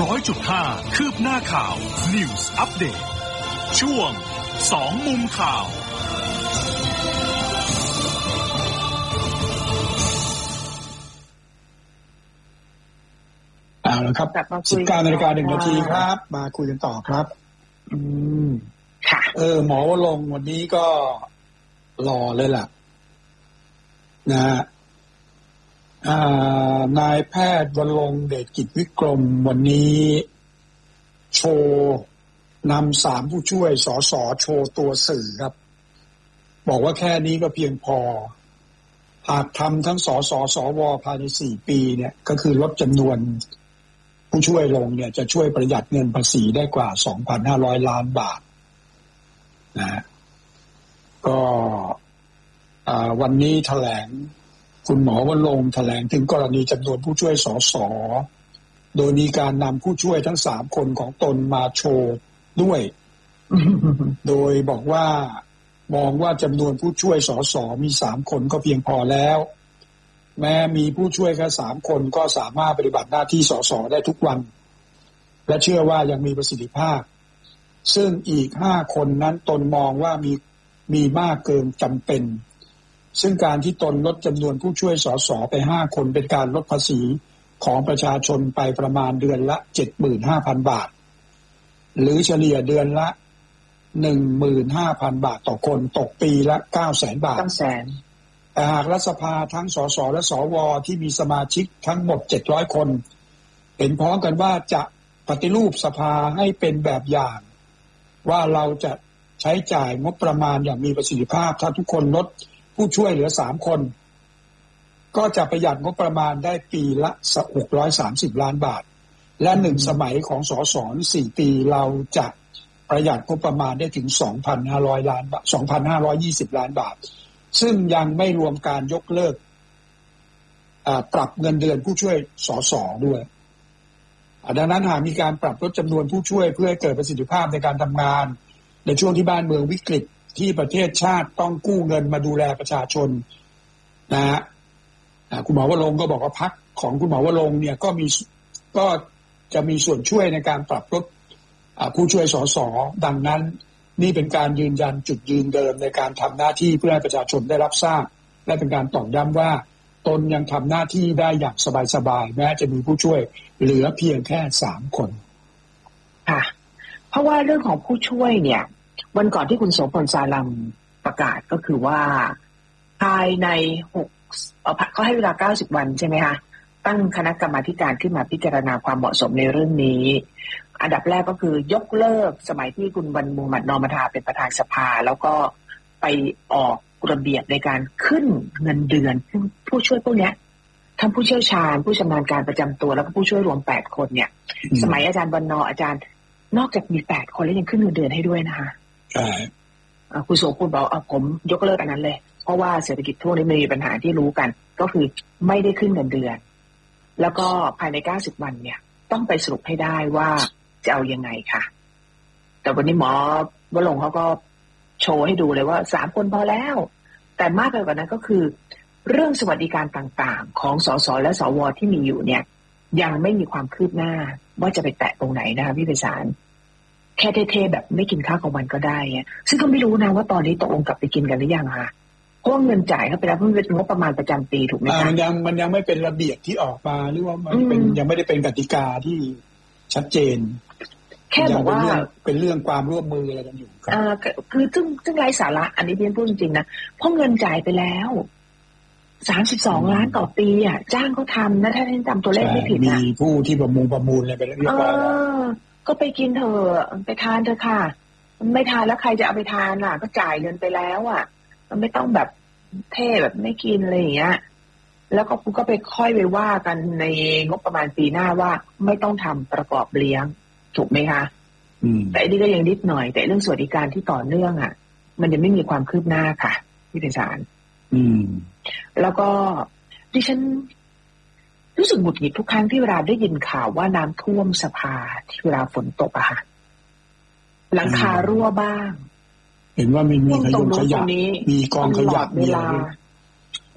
100.5 คืบหน้าข่าว News Update ช่วง2มุมข่าวเอาละครับ 19 นาฬิกา 1 นาทีครับมาคุยกันต่อครับค่ะหมอวรงค์วันนี้ก็รอเลยล่ะนะนายแพทย์วรงค์เดชกิจวิกรมวันนี้โชว์นำ3ผู้ช่วยสสโชว์ตัวสื่อครับบอกว่าแค่นี้ก็เพียงพอหากทำทั้งสสสวภายใน4ปีเนี่ยก็คือลดจำนวนผู้ช่วยลงเนี่ยจะช่วยประหยัดเงินภาษีได้กว่า 2,500 ล้านบาทนะก็วันนี้แถลงคุณหมอวรงค์แถลงถึงกรณีจำนวนผู้ช่วยสสโดยมีการนำผู้ช่วยทั้ง3คนของตนมาโชว์ด้วย โดยบอกว่ามองว่าจำนวนผู้ช่วยสสมี3คนก็เพียงพอแล้วแม้มีผู้ช่วยแค่3คนก็สามารถปฏิบัติหน้าที่สสได้ทุกวันและเชื่อว่ายังมีประสิทธิภาพซึ่งอีก5คนนั้นตนมองว่ามีมากเกินจำเป็นซึ่งการที่ตนลดจำนวนผู้ช่วยสสไป5คนเป็นการลดภาษีของประชาชนไปประมาณเดือนละ 75,000 บาทหรือเฉลี่ยเดือนละ 15,000 บาทต่อคนตกปีละ 900,000 บาทแต่หากรัฐสภาทั้งสสและสวที่มีสมาชิกทั้งหมด700คนเห็นพ้องกันว่าจะปฏิรูปสภาให้เป็นแบบอย่างว่าเราจะใช้จ่ายงบประมาณอย่างมีประสิทธิภาพถ้าทุกคนลดผู้ช่วยเหลือ3คนก็จะประหยัดงบประมาณได้ปีละ630 ล้านบาทและ1สมัยของสส4ปีเราจะประหยัดงบประมาณได้ถึง 2,500 ล้านบาท 2,520 ล้านบาทซึ่งยังไม่รวมการยกเลิกปรับเงินเดือนผู้ช่วยสสด้วยดังนั้นหากมีการปรับลดจำนวนผู้ช่วยเพื่อให้เกิดประสิทธิภาพในการทำงานในช่วงที่บ้านเมืองวิกฤตที่ประเทศชาติต้องกู้เงินมาดูแลประชาชนนะฮะคุณหมอวรงค์ก็บอกว่าพรรคของคุณหมอวรงค์เนี่ยก็จะมีส่วนช่วยในการปรับลดผู้ช่วยสสดังนั้นนี่เป็นการยืนยันจุดยืนเดิมในการทำหน้าที่เพื่อให้ประชาชนได้รับทราบและเป็นการตอกย้ำว่าตนยังทำหน้าที่ได้อย่างสบายๆแม้จะมีผู้ช่วยเหลือเพียงแค่3คนค่ะเพราะว่าเรื่องของผู้ช่วยเนี่ยวันก่อนที่คุณโสพลสาลัมประกาศก็คือว่าภายในเขาให้เวลา90วันใช่ไหมคะตั้งคณะกรรมาธิการขึ้นมาพิจารณาความเหมาะสมในเรื่องนี้อันดับแรกก็คือยกเลิกสมัยที่คุณวันมูฮัมหมัดนอมธาเป็นประธานสภาแล้วก็ไปออกระเบียบในการขึ้นเงินเดือนผู้ช่วยพวกนี้ทั้งผู้เชี่ยวชาญผู้ชำนาญการประจำตัวแล้วก็ผู้ช่วยรวม8คนเนี่ยสมัยอาจารย์วันนออาจารย์นอกจากมี8คนแล้วยังขึ้นเงินเดือนให้ด้วยนะคะใช่คุณโสพลบอกผมยกเลิกอันนั้นเลยเพราะว่าเศรษฐกิจทั่วนี้มีปัญหาที่รู้กันก็คือไม่ได้ขึ้นเงินเดือนแล้วก็ภายใน90วันเนี่ยต้องไปสรุปให้ได้ว่าจะเอายังไงค่ะแต่วันนี้หมอวรงค์เขาก็โชว์ให้ดูเลยว่า3คนพอแล้วแต่มากไปกว่านั้นก็คือเรื่องสวัสดิการต่างๆของสสและสวที่มีอยู่เนี่ยยังไม่มีความคืบหน้าว่าจะไปแตะตรงไหนนะคะพี่ไพศาลแค่เท่ๆแบบไม่กินข้าวกลางวันก็ได้ซึ่งก็ไม่รู้นะว่าตอนนี้ตกลงกลับไปกินกันหรือยังคะเพราะเงินจ่ายเขาไปแล้วเพิ่งเป็นงบประมาณประจำปีถูกไหมคะมันยังไม่เป็นระเบียบที่ออกมาหรือว่ามันเป็นยังไม่ได้เป็นกติกาที่ชัดเจนแค่บอกว่าเป็นเรื่องความร่วมมืออะไรกันอยู่ครับคือซึ่งไร้สาระอันนี้เรียนพูดจริงๆนะเพราะเงินจ่ายไปแล้ว32 ล้านต่อปีจ้างเขาทำนะถ้าท่านจำตัวเลขไม่ผิดนะมีผู้ที่ประมูลอะไรไปเรียบร้อยแล้วก็ไปกินเถอะไปทานเถอะค่ะไม่ทานแล้วใครจะเอาไปทานล่ะก็จ่ายเงินไปแล้วมันไม่ต้องแบบเท่แบบไม่กินอะไรอย่างเงี้ยแล้วก็คุณก็ไปค่อยไปว่ากันในงบประมาณปีหน้าว่าไม่ต้องทำประกอบเลี้ยงถูกไหมคะแต่อันนี้ก็ยังนิดหน่อยแต่เรื่องสวัสดิการที่ต่อเนื่องมันยังไม่มีความคืบหน้าค่ะพี่ไพศาลแล้วก็ดิฉันรู้สึกหงุดหงิดทุกครั้งที่เวลาได้ยินข่าวว่าน้ำท่วมสภาที่เวลาฝนตกค่ะหลังคารั่วบ้างเห็นว่ามีขยะมีกองขยะเวลา